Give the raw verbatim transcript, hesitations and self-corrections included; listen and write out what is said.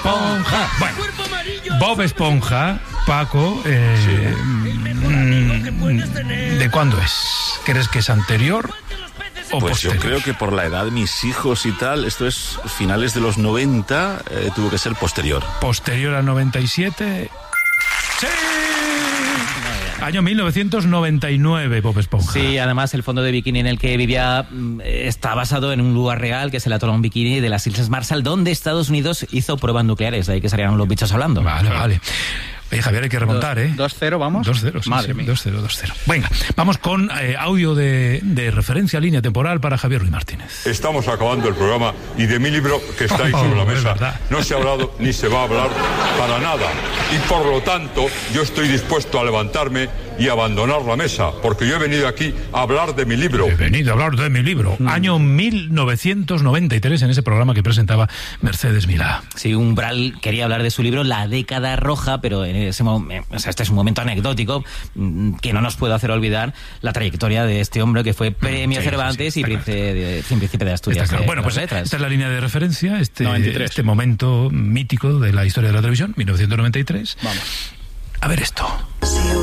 Esponja. Bueno, Bob Esponja, Paco, eh, sí. ¿De cuándo es? ¿Crees que es anterior o pues posterior? Yo creo que por la edad de mis hijos y tal, esto es finales de los noventa, eh, tuvo que ser posterior. Posterior al noventa y siete. ¡Sí! Año mil novecientos noventa y nueve, Bob Esponja. Sí, además el fondo de bikini en el que vivía está basado en un lugar real, que es el atolón Bikini de las Islas Marshall, donde Estados Unidos hizo pruebas nucleares, de ahí que salían los bichos hablando. Vale, vale. Oye, Javier, hay que remontar, ¿eh? dos cero, vamos. dos cero, sí, Madre sí, mía. dos cero, dos cero. Venga, vamos con eh, audio de, de referencia, línea temporal para Javier Ruiz Martínez. Estamos acabando el programa y de mi libro que está ahí Oh, sobre la es mesa verdad. no se ha hablado ni se va a hablar para nada. Y por lo tanto, yo estoy dispuesto a levantarme y abandonar la mesa, porque yo he venido aquí a hablar de mi libro. He venido a hablar de mi libro. Mm. Año mil novecientos noventa y tres, en ese programa que presentaba Mercedes Milá. Sí, Umbral quería hablar de su libro La década roja, pero en ese momento, o sea, este es un momento anecdótico que no nos puede hacer olvidar la trayectoria de este hombre que fue premio sí, Cervantes sí, sí, y príncipe de, príncipe de Asturias. Claro. De, Bueno, de pues letras. esta es la línea de referencia, este, noventa y tres. este momento mítico de la historia de la televisión, mil novecientos noventa y tres. Vamos. A ver esto.